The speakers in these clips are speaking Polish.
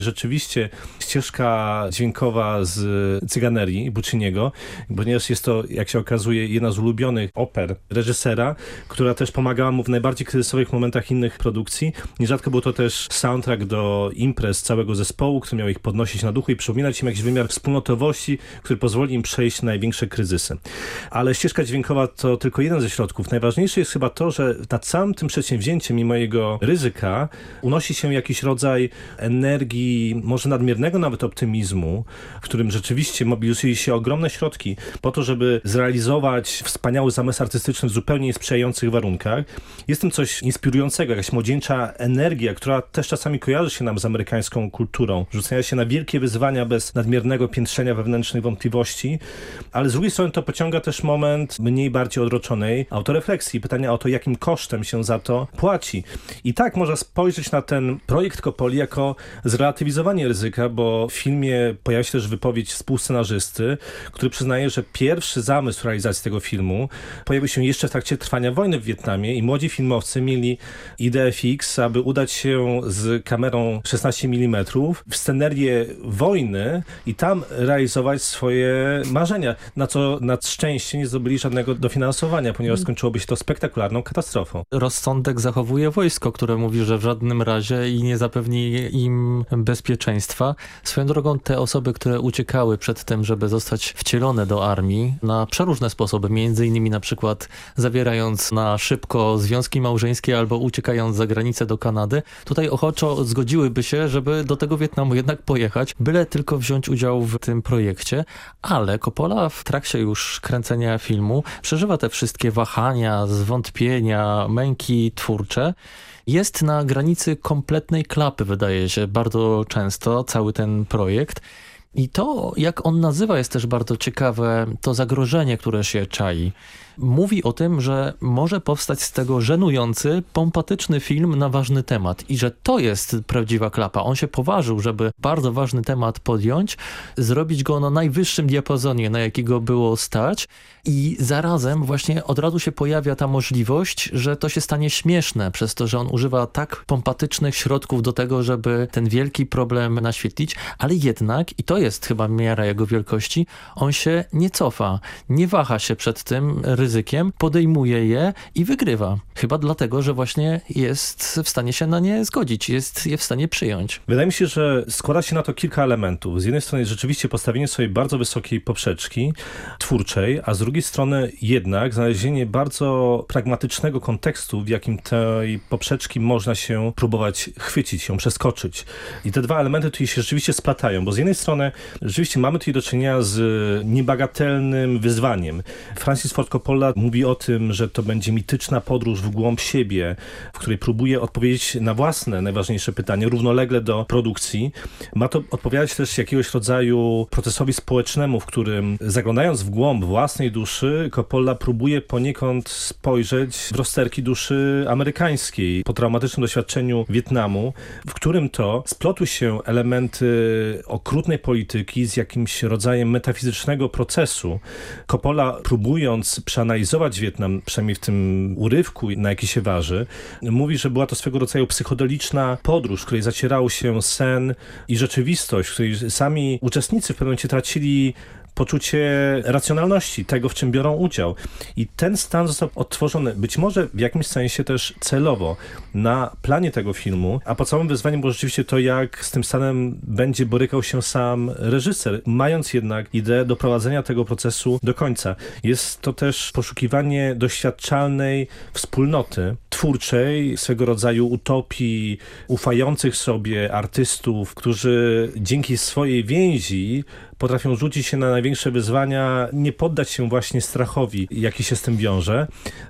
Rzeczywiście ścieżka dźwiękowa z Cyganerii Pucciniego, ponieważ jest to, jak się okazuje, jedna z ulubionych oper reżysera, która też pomagała mu w najbardziej kryzysowych momentach innych produkcji. Nierzadko był to też soundtrack do imprez całego zespołu, który miał ich podnosić na duchu i przypominać im jakiś wymiar wspólnotowości, który pozwoli im przejść największe kryzysy. Ale ścieżka dźwiękowa to tylko jeden ze środków. Najważniejsze jest chyba to, że nad całym tym przedsięwzięciem, mimo jego ryzyka, unosi się jakiś rodzaj energii, może nadmiernego nawet optymizmu, w którym rzeczywiście mobilizuje się ogromne środki po to, żeby zrealizować wspaniały zamysł artystyczny w zupełnie niesprzyjających warunkach. Jest tym coś inspirującego, jakaś młodzieńcza energia, która też czasami kojarzy się nam z amerykańską kulturą, rzucania się na wielkie wyzwania bez nadmiernego piętrzenia wewnętrznych wątpliwości, ale z drugiej strony to pociąga też moment mniej bardziej odroczonej autorefleksji, pytania o to, jakim kosztem się za to płaci. I tak można spojrzeć na ten projekt Coppoli jako zrelatywizowanie ryzyka, bo w filmie pojawia się też wypowiedź współscenarzysty, który przyznaje, że pierwszy zamysł realizacji tego filmu pojawił się jeszcze w trakcie trwania wojny w Wietnamie i młodzi filmowcy mieli ideę fix, aby udać się z kamerą 16 mm w scenerię wojny i tam realizować swoje marzenia, na co na szczęście nie zdobyli żadnego dofinansowania, ponieważ skończyłoby się to spektakularną katastrofą. Rozsądek zachowuje wojsko, które mówi, że w żadnym razie i nie zapewni im bezpieczeństwa. Swoją drogą te osoby, które uciekały przed tym, żeby zostać wcielone do armii na przeróżne sposoby, między innymi na przykład zawierając na szybko związki małżeńskie albo uciekając za granicę do Kanady, tutaj ochoczo zgodziłyby się, żeby do tego Wietnamu jednak pojechać, byle tylko wziąć udział w tym projekcie, ale Coppola w trakcie już kręcenia filmu przeżywa te wszystkie wahania, zwątpienia, męki twórcze. Jest na granicy kompletnej klapy, wydaje się, bardzo często cały ten projekt. I to, jak on nazywa, jest też bardzo ciekawe, to zagrożenie, które się czai. Mówi o tym, że może powstać z tego żenujący, pompatyczny film na ważny temat i że to jest prawdziwa klapa. On się poważył, żeby bardzo ważny temat podjąć, zrobić go na najwyższym diapazonie, na jakiego było stać i zarazem właśnie od razu się pojawia ta możliwość, że to się stanie śmieszne przez to, że on używa tak pompatycznych środków do tego, żeby ten wielki problem naświetlić, ale jednak, i to jest chyba miara jego wielkości, on się nie cofa, nie waha się przed tym ryzykiem, podejmuje je i wygrywa. Chyba dlatego, że właśnie jest w stanie się na nie zgodzić, jest je w stanie przyjąć. Wydaje mi się, że składa się na to kilka elementów. Z jednej strony jest rzeczywiście postawienie sobie bardzo wysokiej poprzeczki twórczej, a z drugiej strony jednak znalezienie bardzo pragmatycznego kontekstu, w jakim tej poprzeczki można się próbować chwycić, ją przeskoczyć. I te dwa elementy tutaj się rzeczywiście splatają, bo z jednej strony rzeczywiście mamy tutaj do czynienia z niebagatelnym wyzwaniem. Francis Ford Coppola mówi o tym, że to będzie mityczna podróż w głąb siebie, w której próbuje odpowiedzieć na własne najważniejsze pytanie, równolegle do produkcji. Ma to odpowiadać też jakiegoś rodzaju procesowi społecznemu, w którym zaglądając w głąb własnej duszy, Coppola próbuje poniekąd spojrzeć w rozterki duszy amerykańskiej po traumatycznym doświadczeniu Wietnamu, w którym to splotły się elementy okrutnej polityki z jakimś rodzajem metafizycznego procesu. Coppola, próbując przeanalizować Wietnam, przynajmniej w tym urywku, na jaki się waży, mówi, że była to swego rodzaju psychodeliczna podróż, w której zacierało się sen i rzeczywistość, w której sami uczestnicy w pewnym momencie tracili poczucie racjonalności tego, w czym biorą udział. I ten stan został odtworzony, być może w jakimś sensie też celowo, na planie tego filmu, a podstawowym wyzwaniem było rzeczywiście to, jak z tym stanem będzie borykał się sam reżyser, mając jednak ideę doprowadzenia tego procesu do końca. Jest to też poszukiwanie doświadczalnej wspólnoty twórczej, swego rodzaju utopii ufających sobie artystów, którzy dzięki swojej więzi potrafią rzucić się na największe wyzwania, nie poddać się właśnie strachowi, jaki się z tym wiąże.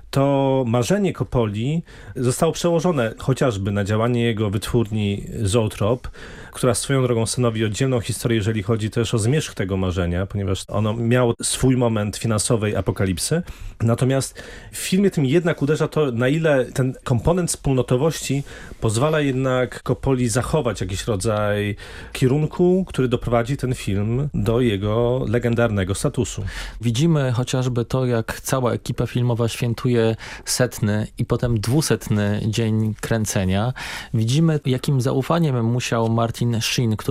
To marzenie Coppoli zostało przełożone chociażby na działanie jego wytwórni Zoetrope, która swoją drogą stanowi oddzielną historię, jeżeli chodzi też o zmierzch tego marzenia, ponieważ ono miało swój moment finansowej apokalipsy. Natomiast w filmie tym jednak uderza to, na ile ten komponent wspólnotowości pozwala jednak Coppoli zachować jakiś rodzaj kierunku, który doprowadzi ten film do jego legendarnego statusu. Widzimy chociażby to, jak cała ekipa filmowa świętuje 100. i potem 200. dzień kręcenia. Widzimy, jakim zaufaniem musiał Martin Sheen,